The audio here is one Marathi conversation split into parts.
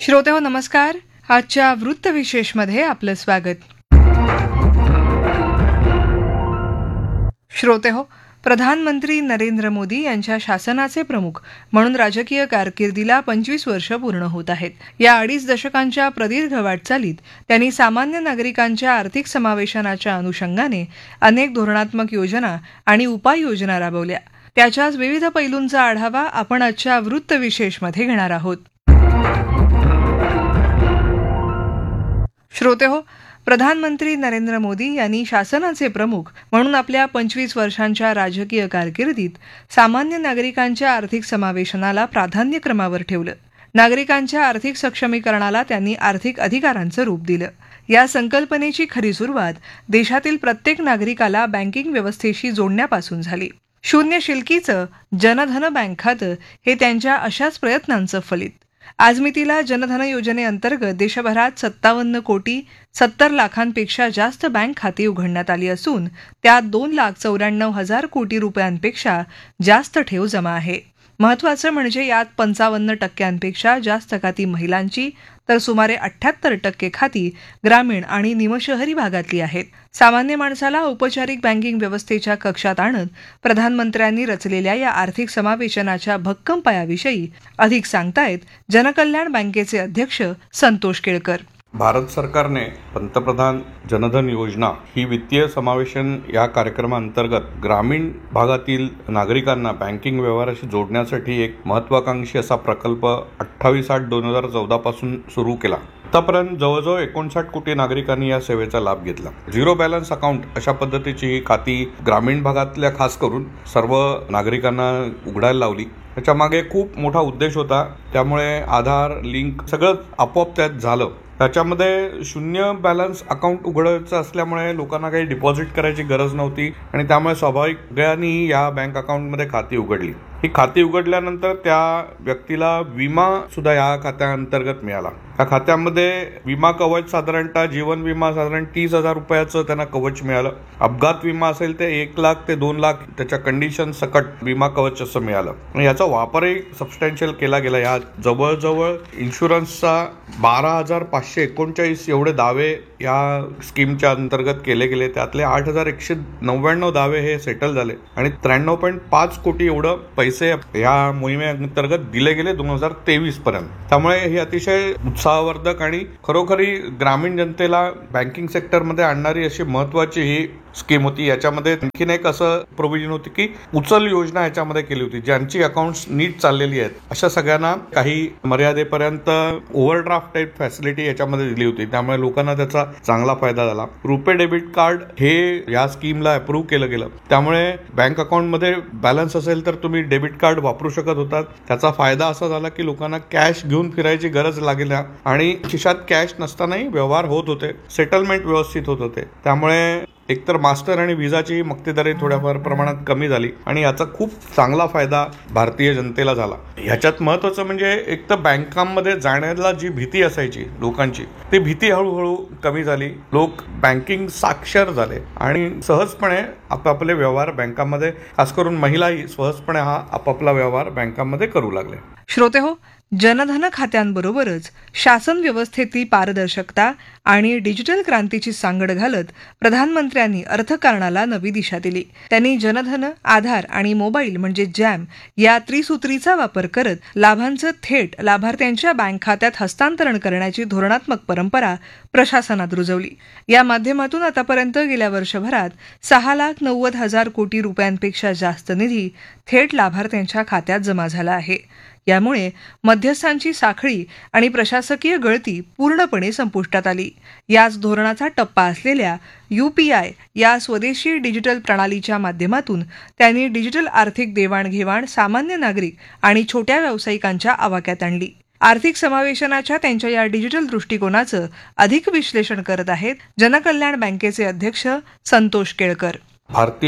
श्रोतेहो नमस्कार. आजच्या वृत्तविशेषमध्ये आपलं स्वागत. श्रोतेहो, प्रधानमंत्री नरेंद्र मोदी यांच्या शासनाचे प्रमुख म्हणून राजकीय कारकिर्दीला 25 वर्ष पूर्ण होत आहेत. या 2.5 दशकांच्या प्रदीर्घ वाटचालीत त्यांनी सामान्य नागरिकांच्या आर्थिक समावेशनाच्या अनुषंगाने अनेक धोरणात्मक योजना आणि उपाययोजना राबवल्या. त्याच्याच विविध पैलूंचा आढावा आपण आजच्या वृत्तविशेषमध्ये घेणार आहोत. श्रोतेहो, प्रधानमंत्री नरेंद्र मोदी यांनी शासनाचे प्रमुख म्हणून आपल्या 25 वर्षांच्या राजकीय कारकिर्दीत सामान्य नागरिकांच्या आर्थिक समावेशनाला प्राधान्यक्रमावर ठेवलं. नागरिकांच्या आर्थिक सक्षमीकरणाला त्यांनी आर्थिक अधिकारांचं रूप दिलं. या संकल्पनेची खरी सुरुवात देशातील प्रत्येक नागरिकाला बँकिंग व्यवस्थेशी जोडण्यापासून झाली. शून्य शिल्कीचं जनधन बँक खातं हे त्यांच्या अशाच प्रयत्नांचं फलित. आजमितीला जनधन योजनेअंतर्गत देशभरात 57,70,00,000पेक्षा जास्त बँक खाती उघडण्यात आली असून त्यात 2,94,000 कोटी रुपयांपेक्षा जास्त ठेव जमा आहे. महत्त्वाचं म्हणजे यात 55% जास्त खाती महिलांची तर सुमारे 78% खाती ग्रामीण आणि निमशहरी भागातली आहेत. सामान्य माणसाला औपचारिक बँकिंग व्यवस्थेच्या कक्षात आणत प्रधानमंत्र्यांनी रचलेल्या या आर्थिक समावेशनाच्या भक्कम पायाविषयी अधिक सांगतायत जनकल्याण बँकेचे अध्यक्ष संतोष केळकर. भारत सरकारने पंतप्रधान जनधन योजना ही वित्तीय समावेशन या कार्यक्रमाअंतर्गत ग्रामीण भागातील नागरिकांना बँकिंग व्यवहाराशी जोडण्यासाठी एक महत्वाकांक्षी असा प्रकल्प 28/8/2014 पासून सुरू केला. आतापर्यंत जवळजवळ 59 कोटी नागरिकांनी या सेवेचा लाभ घेतला. झिरो बॅलन्स अकाउंट अशा पद्धतीची ही खाती ग्रामीण भागातल्या खास करून सर्व नागरिकांना उघडायला लावली. त्याच्या मागे खूप मोठा उद्देश होता. त्यामुळे आधार लिंक सगळं आपोआप त्यात झालं. त्याच्यामध्ये शून्य बॅलन्स अकाउंट उघडायचं असल्यामुळे लोकांना काही डिपॉझिट करायची गरज नव्हती आणि त्यामुळे स्वाभाविकपणे या बँक अकाउंटमध्ये खाती उघडली. ही खाती उघडल्यानंतर त्या व्यक्तीला विमा सुद्धा या खात्याअंतर्गत मिळाला. या खात्यामध्ये विमा कवच साधारणतः जीवन विमा साधारण 30,000 रुपयाचं त्यांना कवच मिळालं. अपघात विमा असेल ते 1 लाख ते 2 लाख त्याच्या कंडिशन सकट विमा कवच असं मिळालं. आणि याचा वापरही सबस्टॅन्शियल केला गेला. या जवळजवळ इन्शुरन्सचा 12,549 एवढे दावे या स्कीमच्या अंतर्गत केले गेले. त्यातले 8,199 दावे हे सेटल झाले आणि 93.5 कोटी एवढं पैसे या मोहिमेअंतर्गत दिले गेले 2023 पर्यंत. त्यामुळे ही अतिशय उत्साहवर्धक आणि खरोखरी ग्रामीण जनतेला बँकिंग सेक्टरमध्ये आणणारी अशी महत्वाची ही स्कीम होती. याच्यामध्ये आणखीन एक असं प्रोव्हिजन होती की उचल योजना याच्यामध्ये केली होती. ज्यांची अकाउंट्स नीट चाललेली आहेत अशा सगळ्यांना काही मर्यादेपर्यंत ओव्हरड्राफ्ट टाईप फॅसिलिटी याच्यामध्ये दिली होती. त्यामुळे लोकांना त्याचा चांगला फायदा झाला. रुपे डेबिट कार्ड हे या स्कीमला अप्रूव्ह केलं गेलं. त्यामुळे बँक अकाउंटमध्ये बॅलन्स असेल तर तुम्ही डेबिट कार्ड वापरू शकत होतात. त्याचा फायदा असा झाला की लोकांना कॅश घेऊन फिरायची गरज लागेल आणि खिशात कॅश नसतानाही व्यवहार होत होते. सेटलमेंट व्यवस्थित होत होते. त्यामुळे एकतर मास्टर आणि व्हिसाची मक्तेदारी थोड्याफार प्रमाणात कमी झाली आणि याचा खूप चांगला फायदा भारतीय जनतेला झाला. ह्याच्यात महत्वाचं म्हणजे एक तर बँकांमध्ये जाण्याला जी भीती असायची लोकांची ती भीती हळूहळू कमी झाली. लोक बँकिंग साक्षर झाले आणि सहजपणे आपापले व्यवहार बँकांमध्ये खास करून महिलाही सहजपणे हा आपापला व्यवहार बँकांमध्ये करू लागले. श्रोतेहो, जनधन खात्यांबरोबरच शासन व्यवस्थेतील पारदर्शकता आणि डिजिटल क्रांतीची सांगड घालत प्रधानमंत्र्यांनी अर्थकारणाला नवी दिशा दिली. त्यांनी जनधन, आधार आणि मोबाईल म्हणजे जॅम या त्रिसूत्रीचा वापर करत लाभांचं थेट लाभार्थ्यांच्या बँक खात्यात हस्तांतरण करण्याची धोरणात्मक परंपरा प्रशासनात रुजवली. या माध्यमातून आतापर्यंत गेल्या वर्षभरात 6,90,000 कोटी रुपयांपेक्षा जास्त निधी थेट लाभार्थ्यांच्या खात्यात जमा झाला आहे. यामुळे मध्यस्थांची साखळी आणि प्रशासकीय गळती पूर्णपणे संपुष्टात आली. याच धोरणाचा टप्पा असलेल्या UPI या स्वदेशी डिजिटल प्रणालीच्या माध्यमातून त्यांनी डिजिटल आर्थिक देवाणघेवाण सामान्य नागरिक आणि छोट्या व्यावसायिकांच्या आवाक्यात आणली. आर्थिक समावेशनाच्या त्यांच्या या डिजिटल दृष्टिकोनाचं अधिक विश्लेषण करत आहेत जनकल्याण बँकेचे अध्यक्ष संतोष केळकर. भारतीय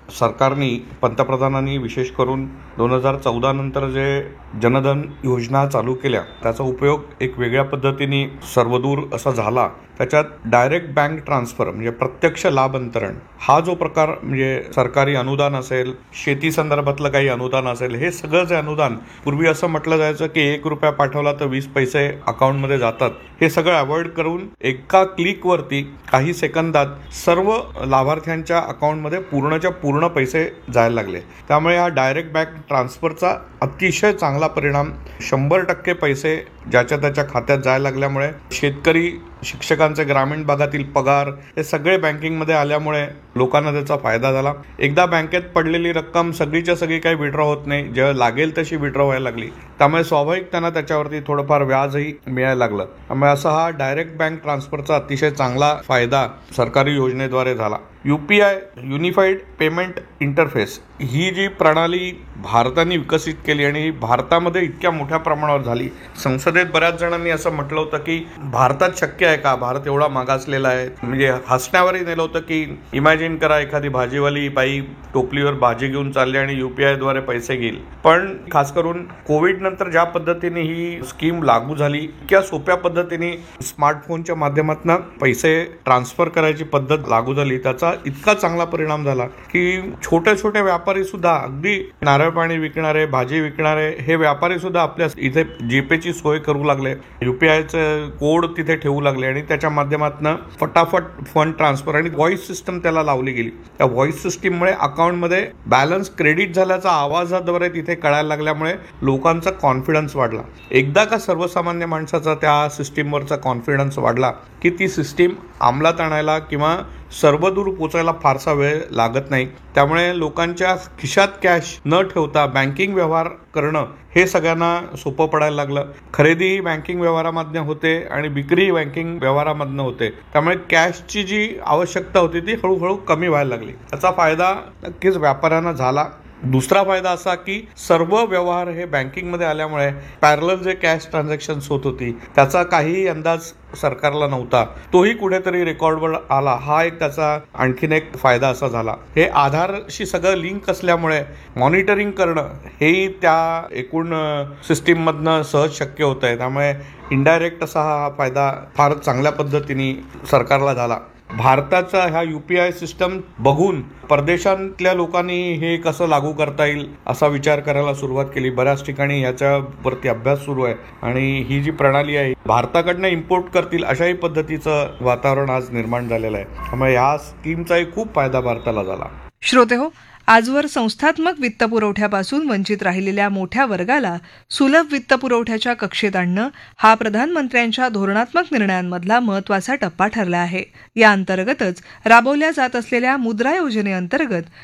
सरकारने पंतप्रधानांनी विशेष करून 2014 नंतर जे जनधन योजना चालू केल्या त्याचा उपयोग एक वेगळ्या पद्धतीने सर्वदूर असा झाला. त्याच्यात डायरेक्ट बँक ट्रान्सफर म्हणजे प्रत्यक्ष लाभ अंतरण हा जो प्रकार म्हणजे सरकारी अनुदान असेल, शेती संदर्भातलं काही अनुदान असेल, हे सगळं जे अनुदान पूर्वी असं म्हटलं जायचं की 1 रुपया पाठवला तर 20 पैसे अकाउंटमध्ये जातात, हे सगळं अवॉइड करून एका क्लिकवरती काही सेकंदात सर्व लाभार्थ्यांच्या अकाउंटमध्ये पूर्णच्या पूर्ण पैसे जायला लागले. त्यामुळे हा डायरेक्ट बँक ट्रान्सफरचा अतिशय चांगला परिणाम 100% पैसे ज्याच्या त्याच्या खात्यात जायला लागल्यामुळे शेतकरी, शिक्षकांचे ग्रामीण भागातील पगार हे सगळे बँकिंगमध्ये आल्यामुळे लोकांना त्याचा फायदा झाला. एकदा बँकेत पडलेली रक्कम सगळीच्या सगळी काही विड्रॉ होत नाही, जेव्हा लागेल तशी विड्रॉ व्हायला लागली. त्यामुळे स्वाभाविक त्यांना त्याच्यावरती थोडंफार व्याजही मिळायला लागलं. त्यामुळे असा हा डायरेक्ट बँक ट्रान्सफरचा अतिशय चांगला फायदा सरकारी योजनेद्वारे झाला. UPI युनिफाईड पेमेंट इंटरफेस ही जी प्रणाली भारताने विकसित केली आणि भारतामध्ये इतक्या मोठ्या प्रमाणावर झाली. संसदेत बऱ्याच जणांनी असं म्हटलं होतं की भारतात शक्य आहे का, भारत एवढा मागासलेला आहे. म्हणजे हसण्यावरही नेलं होतं की इमॅजिन करा, एखादी भाजीवाली बाई टोपलीवर भाजी घेऊन चालली आणि UPI द्वारे पैसे घेईल. पण खास करून कोविड नंतर ज्या पद्धतीने ही स्कीम लागू झाली, इतक्या सोप्या पद्धतीने स्मार्टफोनच्या माध्यमातून पैसे ट्रान्सफर करायची पद्धत लागू झाली, त्याचा इतका चांगला परिणाम झाला की छोटे छोटे व्यापारी सुद्धा, अगदी नारळ पाणी विकणारे, भाजी विकणारे हे व्यापारी सुद्धा आपल्या इथे जीपेची सोय करू लागले, UPIचं कोड तिथे ठेवू लागले आणि त्याच्या माध्यमातून फटाफट फंड ट्रान्सफर आणि व्हॉइस सिस्टम त्याला लावली गेली. त्या व्हॉइस सिस्टीममुळे अकाउंटमध्ये बॅलन्स क्रेडिट झाल्याचा आवाजाद्वारे तिथे कळायला लागल्यामुळे लोकांचा कॉन्फिडन्स वाढला. एकदा का सर्वसामान्य माणसाचा त्या सिस्टीमवरचा कॉन्फिडन्स वाढला की ती सिस्टीम अंमलात आणायला किंवा सर्वदूर पोचायला फारसा वेळ लागत नाही. त्यामुळे लोकांच्या खिशात कॅश न ठेवता बँकिंग व्यवहार करणं हे सगळ्यांना सोपं पडायला लागलं. खरेदीही बँकिंग व्यवहारामधनं होते आणि विक्रीही बँकिंग व्यवहारामधनं होते. त्यामुळे कॅशची जी आवश्यकता होती ती हळूहळू कमी व्हायला लागली. त्याचा फायदा नक्कीच व्यापाऱ्यांना झाला. दुसरा फायदा असा की सर्व व्यवहार हे बँकिंगमध्ये आल्यामुळे पॅरलल जे कॅश ट्रान्झॅक्शन्स होत होती त्याचा काहीही अंदाज सरकारला नव्हता, तोही कुठेतरी रेकॉर्डवर आला. हा एक त्याचा आणखीन एक फायदा असा झाला. हे आधारशी सगळं लिंक असल्यामुळे मॉनिटरिंग करणं हेही त्या एकूण सिस्टीममधनं सहज शक्य होत आहे. त्यामुळे इनडायरेक्ट असा हा फायदा फार चांगल्या पद्धतीने सरकारला झाला. भारताचा ह्या UPI सिस्टम बघून परदेशातल्या लोकांनी हे कसं लागू करता येईल असा विचार करायला सुरुवात केली. बऱ्याच ठिकाणी याच्यावरती अभ्यास सुरू आहे आणि ही जी प्रणाली आहे भारताकडनं इम्पोर्ट करतील अशाही पद्धतीचं वातावरण आज निर्माण झालेलं आहे. त्यामुळे ह्या स्कीमचाही खूप फायदा भारताला झाला. श्रोते हो, आजवर संस्थात्मक वित्तपुरवठ्यापासून वंचित राहिलेल्या मोठ्या वर्गाला सुलभ वित्तपुरवठ्याच्या कक्षेत आणणं हा प्रधानमंत्र्यांच्या धोरणात्मक निर्णयांमधला महत्त्वाचा टप्पा ठरला आहे. या अंतर्गतच राबवल्या जात असलेल्या मुद्रा योजनेअंतर्गत